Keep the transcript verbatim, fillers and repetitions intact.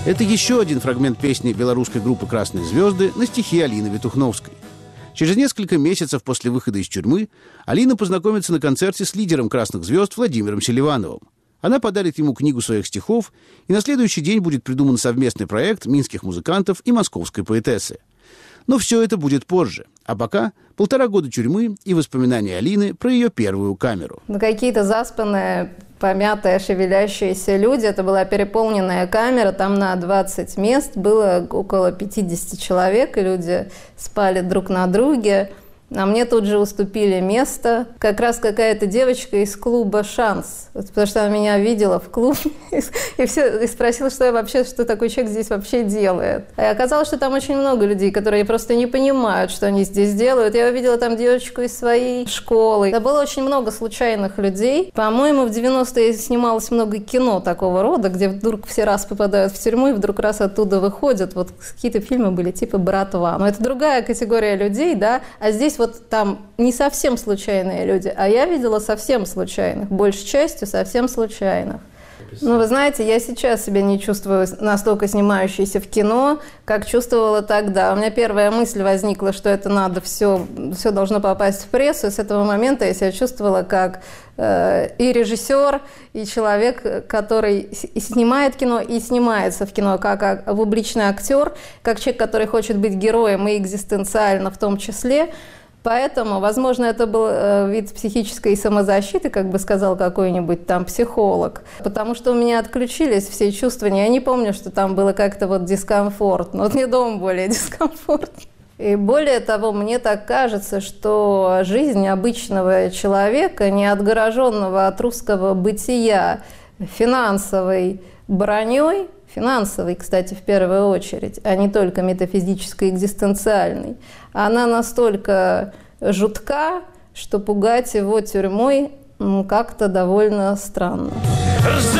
Это еще один фрагмент песни белорусской группы «Красные звезды» на стихи Алины Ветухновской. Через несколько месяцев после выхода из тюрьмы Алина познакомится на концерте с лидером «Красных звезд» Владимиром Селивановым. Она подарит ему книгу своих стихов, и на следующий день будет придуман совместный проект минских музыкантов и московской поэтессы. Но все это будет позже. А пока полтора года тюрьмы и воспоминания Алины про ее первую камеру. Ну, какие-то заспанные, помятые, шевелящиеся люди. Это была переполненная камера, там на двадцать мест было около пятьдесят человек, и люди спали друг на друге. А мне тут же уступили место. Как раз какая-то девочка из клуба «Шанс», потому что она меня видела в клубе и, все, и спросила, что я вообще, что такой человек здесь вообще делает. И оказалось, что там очень много людей, которые просто не понимают, что они здесь делают. Я увидела там девочку из своей школы. Это было очень много случайных людей. По-моему, в девяностые снималось много кино такого рода, где вдруг все раз попадают в тюрьму и вдруг раз оттуда выходят. Вот какие-то фильмы были типа «Братва». Но это другая категория людей, да, а здесь вот там не совсем случайные люди, а я видела совсем случайных, большей частью совсем случайных. Ну, вы знаете, я сейчас себя не чувствую настолько снимающейся в кино, как чувствовала тогда. У меня первая мысль возникла, что это надо все, все должно попасть в прессу, и с этого момента я себя чувствовала как э, и режиссер, и человек, который и снимает кино, и снимается в кино, как, как публичный актер, как человек, который хочет быть героем и экзистенциально в том числе. Поэтому, возможно, это был э, вид психической самозащиты, как бы сказал какой-нибудь там психолог, потому что у меня отключились все чувствования. Я не помню, что там было как-то вот дискомфортно. Вот мне дома более дискомфортно. И более того, мне так кажется, что жизнь обычного человека, не отгороженного от русского бытия финансовой броней, финансовой, кстати, в первую очередь, а не только метафизической, экзистенциальной, она настолько жутка, что пугать его тюрьмой как-то довольно странно.